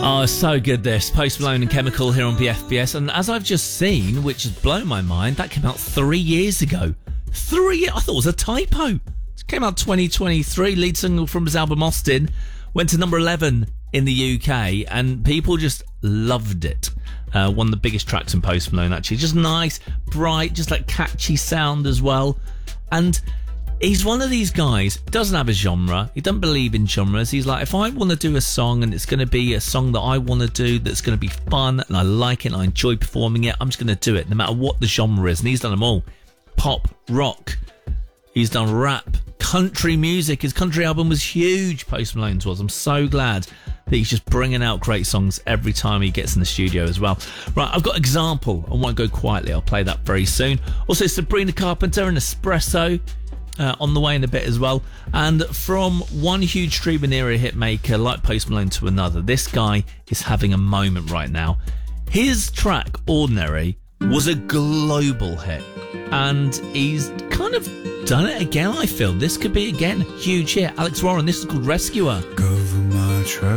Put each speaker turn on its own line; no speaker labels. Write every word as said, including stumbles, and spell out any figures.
Oh, so good this. Post Malone and Chemical here on B F B S. And as I've just seen, which has blown my mind, that came out three years ago. Three? I thought it was a typo. It came out twenty twenty-three, lead single from his album Austin. Went to number eleven in the U K, and people just loved it. Uh, one of the biggest tracks in Post Malone, actually. Just nice, bright, just like catchy sound as well. And he's one of these guys, doesn't have a genre. He doesn't believe in genres. He's like, if I want to do a song and it's going to be a song that I want to do that's going to be fun and I like it and I enjoy performing it, I'm just going to do it no matter what the genre is. And he's done them all. Pop, rock. He's done rap, country music. His country album was huge, Post Malone's was. I'm so glad that he's just bringing out great songs every time he gets in the studio as well. Right, I've got Example. I won't go quietly. I'll play that very soon. Also, Sabrina Carpenter and Espresso. Uh, on the way in a bit as well. And from one huge streaming era hit maker like Post Malone to another, this guy is having a moment right now. His track Ordinary was a global hit, and he's kind of done it again. I feel this could be again huge hit. Alex Warren, this is called Rescuer.
Cover my tracks.